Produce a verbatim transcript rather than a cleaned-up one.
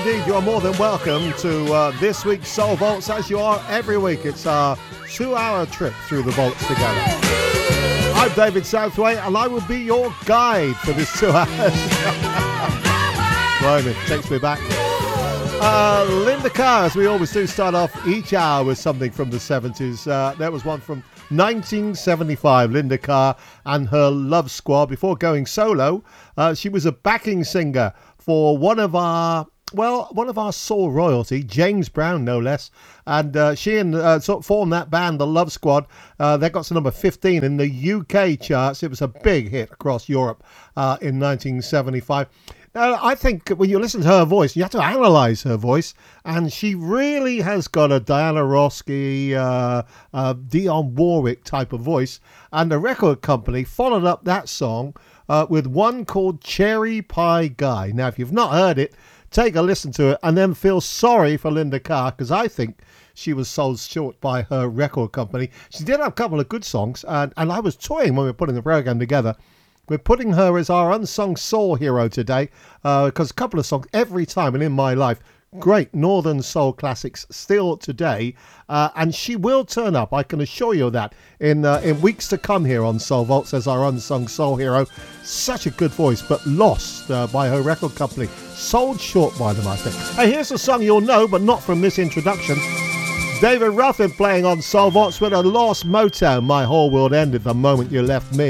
Indeed, you are more than welcome to uh, this week's Soul Vaults, as you are every week. It's our two-hour trip through the vaults together. I'm David Southway, and I will be your guide for this two hours. Blimey, takes me back. Uh, Linda Carr, as we always do, start off each hour with something from the seventies. Uh, there was one from nineteen seventy-five, Linda Carr and her Love Squad. Before going solo, uh, she was a backing singer for one of our... Well, one of our soul royalty, James Brown, no less. And uh, she and uh, sort of formed that band, the Love Squad. Uh, they got to number fifteen in the U K charts. It was a big hit across Europe uh, in nineteen seventy-five. Now, I think when you listen to her voice, you have to analyse her voice. And she really has got a Diana Rossky, uh, uh, Dionne Warwick type of voice. And the record company followed up that song uh, with one called Cherry Pie Guy. Now, if you've not heard it, take a listen to it and then feel sorry for Linda Carr, because I think she was sold short by her record company. She did have a couple of good songs, and, and I was toying when we were putting the program together. We're putting her as our unsung soul hero today, because uh, a couple of songs every time and in my life, great northern soul classics still today, uh, and she will turn up, I can assure you that, in uh, in weeks to come here on Soul Vaults as our unsung soul hero. Such a good voice, but lost uh, by her record company, sold short by them, I think. Hey, here's a song you'll know, but not from this introduction. David Ruffin playing on Soul Vaults with a Lost Motown. My whole world ended the moment you left me.